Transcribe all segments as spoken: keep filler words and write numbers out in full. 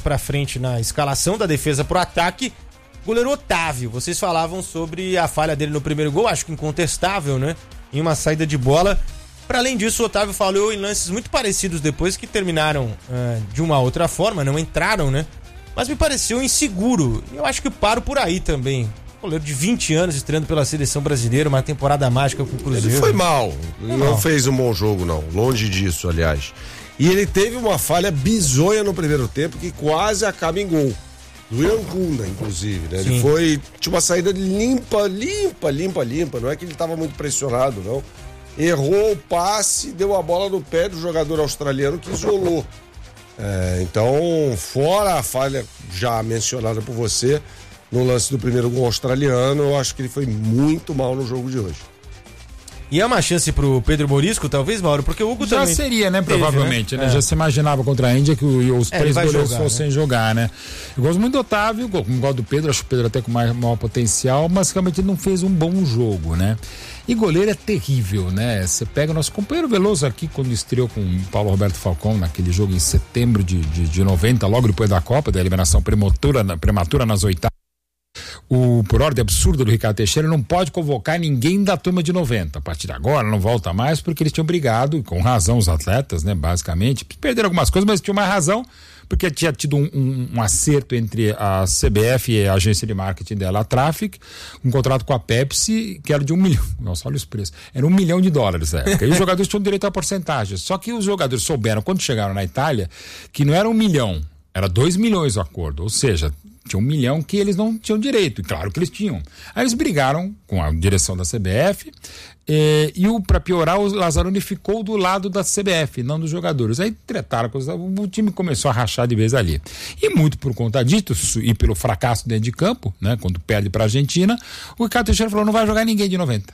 pra frente na escalação da defesa pro ataque. Goleiro Otávio, vocês falavam sobre a falha dele no primeiro gol, acho que incontestável, né? Em uma saída de bola. Para além disso, o Otávio falhou em lances muito parecidos depois que terminaram uh, de uma outra forma, não entraram, né? Mas me pareceu inseguro. Eu acho que paro por aí também. Goleiro de vinte anos, estreando pela seleção brasileira, uma temporada mágica com o Cruzeiro. Ele foi mal, foi não mal. fez um bom jogo não, longe disso, aliás. E ele teve uma falha bizonha no primeiro tempo que quase acaba em gol. Do Irangunda, inclusive, né? Sim. Ele foi, tinha uma saída limpa, limpa, limpa, limpa. Não é que ele estava muito pressionado, não. Errou o passe, deu a bola no pé do jogador australiano que isolou. É, então, fora a falha já mencionada por você, no lance do primeiro gol australiano, eu acho que ele foi muito mal no jogo de hoje. E é uma chance pro Pedro Morisco, talvez, Mauro? Porque o Hugo já também... seria, né? teve, Provavelmente, né? né? É. Já se imaginava contra a Índia que o, os é, três goleiros jogar, fossem né? jogar, né? Eu gosto muito do Otávio, como gosto do Pedro, acho o Pedro até com mais, maior potencial, mas realmente ele não fez um bom jogo, né? E goleiro é terrível, né? Você pega o nosso companheiro Veloso aqui, quando estreou com o Paulo Roberto Falcão naquele jogo em setembro de, de, de noventa, logo depois da Copa, da eliminação prematura, prematura nas oitavas. O, por ordem absurda do Ricardo Teixeira, não pode convocar ninguém da turma de noventa. A partir de agora não volta mais, porque eles tinham brigado, com razão os atletas, né, basicamente, perderam algumas coisas, mas tinham mais razão, porque tinha tido um, um, um acerto entre a C B F e a agência de marketing dela, a Traffic, um contrato com a Pepsi, que era de um milhão, nossa, olha os preços, era um milhão de dólares na época, e os jogadores tinham direito a porcentagem, só que os jogadores souberam, quando chegaram na Itália, que não era um milhão, era dois milhões o acordo, ou seja, tinha um milhão que eles não tinham direito, e claro que eles tinham. Aí eles brigaram com a direção da C B F, eh, e o, pra piorar, o Lazzaroni ficou do lado da C B F, não dos jogadores. Aí tretaram, o time começou a rachar de vez ali. E muito por conta disso, e pelo fracasso dentro de campo, né, quando perde pra Argentina, o Ricardo Teixeira falou, não vai jogar ninguém de noventa.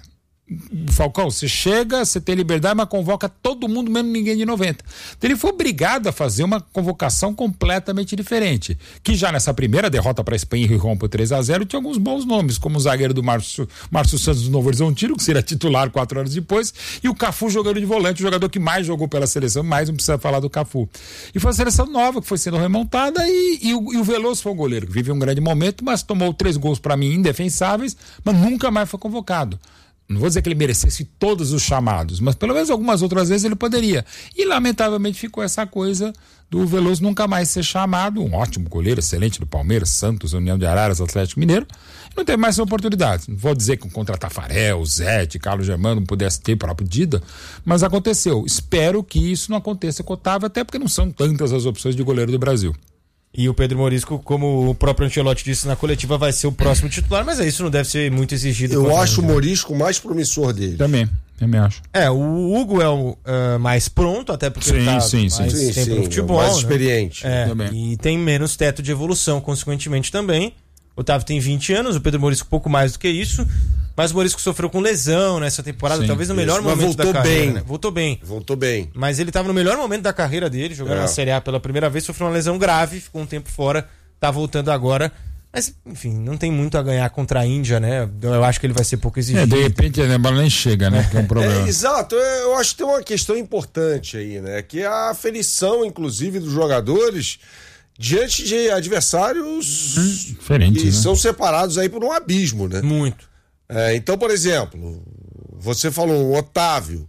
Falcão, você chega, você tem liberdade, mas convoca todo mundo, menos ninguém de noventa. Então ele foi obrigado a fazer uma convocação completamente diferente, que já nessa primeira derrota para a Espanha e rompe três a zero tinha alguns bons nomes, como o zagueiro do Márcio, Márcio Santos do Novo Horizontino, que seria titular quatro anos depois, e o Cafu jogando de volante, o jogador que mais jogou pela seleção, mais não precisa falar do Cafu. E foi uma seleção nova que foi sendo remontada, e, e, o, e o Veloso foi um goleiro que vive um grande momento, mas tomou três gols para mim indefensáveis, mas nunca mais foi convocado. Não vou dizer que ele merecesse todos os chamados, mas pelo menos algumas outras vezes ele poderia. E lamentavelmente ficou essa coisa do Veloso nunca mais ser chamado, um ótimo goleiro, excelente do Palmeiras, Santos, União de Araras, Atlético Mineiro, e não teve mais oportunidades. Não vou dizer que contra Tafarel, Zete, Carlos Germano não pudesse ter para a pedida, mas aconteceu. Espero que isso não aconteça com o Otávio, até porque não são tantas as opções de goleiro do Brasil. E o Pedro Morisco, como o próprio Ancelotti disse na coletiva, vai ser o próximo titular, mas isso não deve ser muito exigido. Eu acho o Morisco mais promissor dele. Também, também acho. É, o Hugo é o uh, mais pronto, até porque sim, ele tá sim, mais sim, tempo sim, no futebol, mais né? experiente. É, também. E tem menos teto de evolução, consequentemente também. O Otávio tem vinte anos, o Pedro Morisco pouco mais do que isso, mas o Morisco sofreu com lesão nessa temporada, sim, talvez no melhor isso, mas momento da voltou carreira. bem. Né? Voltou bem. Voltou bem. Mas ele estava no melhor momento da carreira dele, jogando É. na Série A pela primeira vez, sofreu uma lesão grave, ficou um tempo fora, tá voltando agora. Mas, enfim, não tem muito a ganhar contra a Índia, né? Eu acho que ele vai ser pouco exigido. É, de repente a bola nem chega, né? Que é um problema. É, exato, eu acho que tem uma questão importante aí, né? Que é a aferição, inclusive, dos jogadores diante de adversários Hum, diferente, que né? são separados aí por um abismo, né? Muito. É, então, por exemplo, você falou, o Otávio,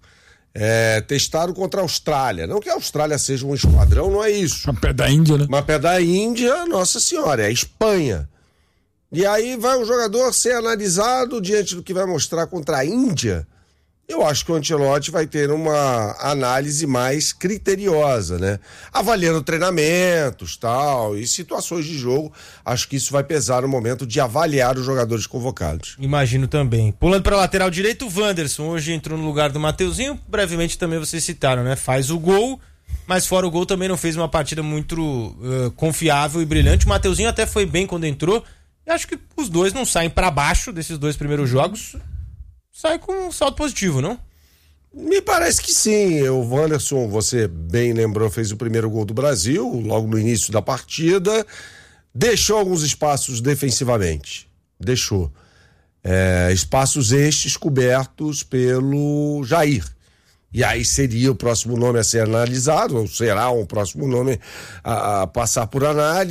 é, testaram contra a Austrália. Não que a Austrália seja um esquadrão, não é isso. A pé da Índia, né? Mas pé da Índia, nossa senhora, é a Espanha. E aí vai o jogador ser analisado diante do que vai mostrar contra a Índia. Eu acho que o Ancelotti vai ter uma análise mais criteriosa, né? Avaliando treinamentos, tal, e situações de jogo. Acho que isso vai pesar no momento de avaliar os jogadores convocados. Imagino também. Pulando para lateral direito, o Wanderson hoje entrou no lugar do Mateuzinho. Brevemente também vocês citaram, né? Faz o gol, mas fora o gol também não fez uma partida muito uh, confiável e brilhante. O Mateuzinho até foi bem quando entrou. Eu acho que os dois não saem para baixo desses dois primeiros jogos. Sai com um saldo positivo, não? Me parece que sim. O Wanderson, você bem lembrou, fez o primeiro gol do Brasil, logo no início da partida. Deixou alguns espaços defensivamente. Deixou. É, espaços estes cobertos pelo Jair. E aí seria o próximo nome a ser analisado, ou será o próximo nome a, a passar por análise.